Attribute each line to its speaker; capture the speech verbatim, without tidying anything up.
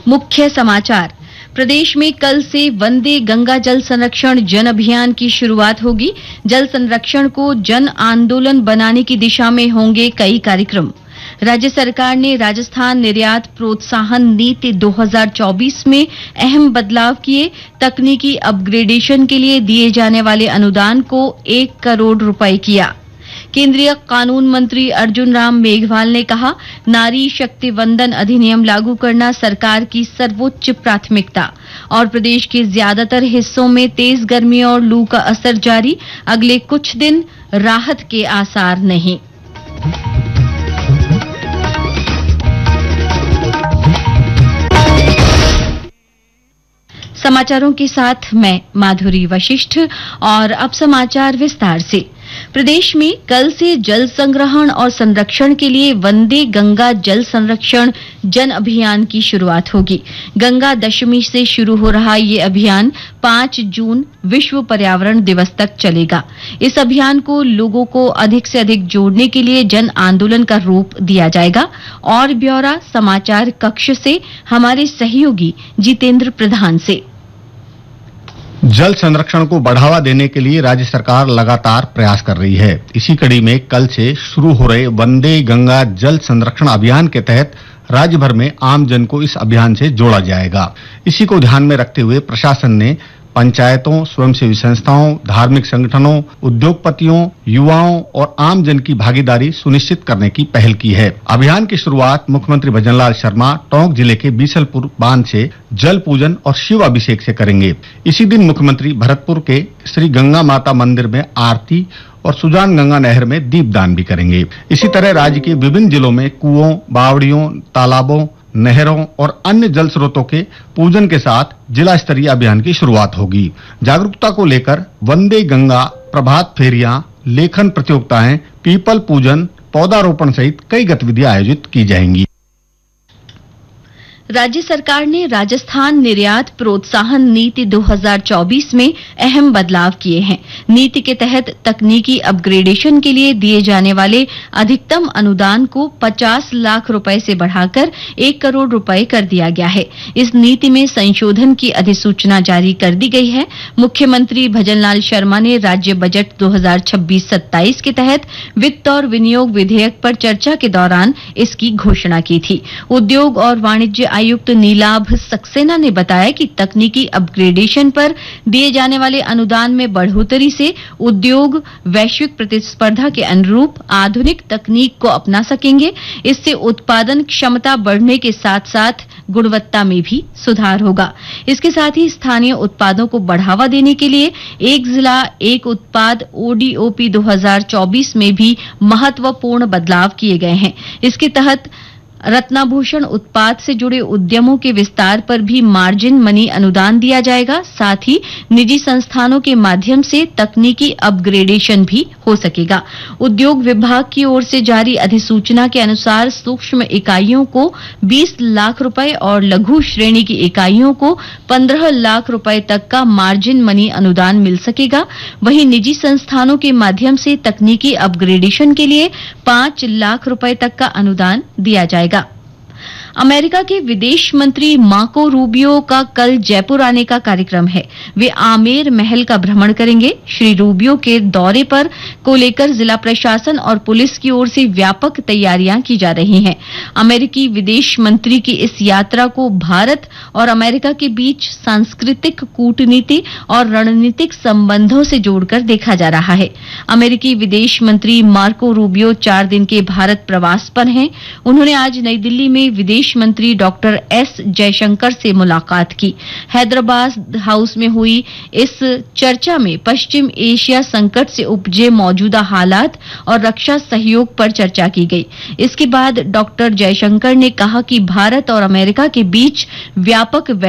Speaker 1: मुख्य समाचार। प्रदेश में कल से वंदे गंगा जल संरक्षण जन अभियान की शुरुआत होगी। जल संरक्षण को जन आंदोलन बनाने की दिशा में होंगे कई कार्यक्रम। राज्य सरकार ने राजस्थान निर्यात प्रोत्साहन नीति दो हज़ार चौबीस में अहम बदलाव किए। तकनीकी अपग्रेडेशन के लिए दिए जाने वाले अनुदान को एक करोड़ रुपए किया। केंद्रीय कानून मंत्री अर्जुन राम मेघवाल ने कहा, नारी शक्ति वंदन अधिनियम लागू करना सरकार की सर्वोच्च प्राथमिकता। और प्रदेश के ज्यादातर हिस्सों में तेज गर्मी और लू का असर जारी। अगले कुछ दिन राहत के आसार नहीं। समाचारों के साथ मैं माधुरी वशिष्ठ। और अब समाचार विस्तार से। प्रदेश में कल से जल संग्रहण और संरक्षण के लिए वंदे गंगा जल संरक्षण जन अभियान की शुरुआत होगी। गंगा दशमी से शुरू हो रहा ये अभियान पाँच जून विश्व पर्यावरण दिवस तक चलेगा। इस अभियान को लोगों को अधिक से अधिक जोड़ने के लिए जन आंदोलन का रूप दिया जाएगा। और ब्यौरा समाचार कक्ष से हमारे सहयोगी जितेंद्र प्रधान से।
Speaker 2: जल संरक्षण को बढ़ावा देने के लिए राज्य सरकार लगातार प्रयास कर रही है। इसी कड़ी में कल से शुरू हो रहे वंदे गंगा जल संरक्षण अभियान के तहत राज्य भर में आम जन को इस अभियान से जोड़ा जाएगा। इसी को ध्यान में रखते हुए प्रशासन ने पंचायतों, स्वयंसेवी संस्थाओं, धार्मिक संगठनों, उद्योगपतियों, युवाओं और आम जन की भागीदारी सुनिश्चित करने की पहल की है। अभियान की शुरुआत मुख्यमंत्री भजनलाल शर्मा टोंक जिले के बीसलपुर बांध से जल पूजन और शिव अभिषेक से करेंगे। इसी दिन मुख्यमंत्री भरतपुर के श्री गंगा माता मंदिर में आरती और सुजान गंगा नहर में दीपदान भी करेंगे। इसी तरह राज्य के विभिन्न जिलों में कुओं, बावड़ियों, तालाबों, नहरों और अन्य जल स्रोतों के पूजन के साथ जिला स्तरीय अभियान की शुरुआत होगी। जागरूकता को लेकर वंदे गंगा प्रभात फेरियां, लेखन प्रतियोगिताएं, पीपल पूजन, पौधारोपण सहित कई गतिविधियां आयोजित की जाएंगी।
Speaker 1: राज्य सरकार ने राजस्थान निर्यात प्रोत्साहन नीति दो हज़ार चौबीस में अहम बदलाव किए हैं। नीति के तहत तकनीकी अपग्रेडेशन के लिए दिए जाने वाले अधिकतम अनुदान को पचास लाख रुपए से बढ़ाकर एक करोड़ रुपए कर दिया गया है। इस नीति में संशोधन की अधिसूचना जारी कर दी गई है। मुख्यमंत्री भजनलाल शर्मा ने राज्य बजट दो हज़ार छब्बीस सत्ताईस के तहत वित्त और विनियोग विधेयक पर चर्चा के दौरान इसकी घोषणा की थी। उद्योग और वाणिज्य आयुक्त नीलाभ सक्सेना ने बताया कि तकनीकी अपग्रेडेशन पर दिए जाने वाले अनुदान में बढ़ोतरी से उद्योग वैश्विक प्रतिस्पर्धा के अनुरूप आधुनिक तकनीक को अपना सकेंगे। इससे उत्पादन क्षमता बढ़ने के साथ साथ गुणवत्ता में भी सुधार होगा। इसके साथ ही स्थानीय उत्पादों को बढ़ावा देने के लिए एक जिला एक उत्पाद ओडीओपी दो हज़ार चौबीस में भी महत्वपूर्ण बदलाव किए गए हैं। इसके तहत रत्नाभूषण उत्पाद से जुड़े उद्यमों के विस्तार पर भी मार्जिन मनी अनुदान दिया जाएगा। साथ ही निजी संस्थानों के माध्यम से तकनीकी अपग्रेडेशन भी हो सकेगा। उद्योग विभाग की ओर से जारी अधिसूचना के अनुसार सूक्ष्म इकाइयों को बीस लाख रुपए और लघु श्रेणी की इकाइयों को पंद्रह लाख रुपए तक का मार्जिन मनी अनुदान मिल सकेगा। वहीं निजी संस्थानों के माध्यम से तकनीकी अपग्रेडेशन के लिए पांच लाख रुपए तक का अनुदान दिया जाएगा। अमेरिका के विदेश मंत्री मार्को रूबियो का कल जयपुर आने का कार्यक्रम है। वे आमेर महल का भ्रमण करेंगे। श्री रूबियो के दौरे पर को लेकर जिला प्रशासन और पुलिस की ओर से व्यापक तैयारियां की जा रही हैं। अमेरिकी विदेश मंत्री की इस यात्रा को भारत और अमेरिका के बीच सांस्कृतिक, कूटनीति और रणनीतिक संबंधों से जोड़कर देखा जा रहा है। अमेरिकी विदेश मंत्री मार्को रूबियो चार दिन के भारत प्रवास पर हैं। उन्होंने आज नई दिल्ली में विदेश मंत्री डॉक्टर एस जयशंकर से मुलाकात की। हैदराबाद हाउस में हुई इस चर्चा में पश्चिम एशिया संकट से उपजे मौजूदा हालात और रक्षा सहयोग पर चर्चा की गई। इसके बाद डॉक्टर जयशंकर ने कहा कि भारत और अमेरिका के बीच व्यापक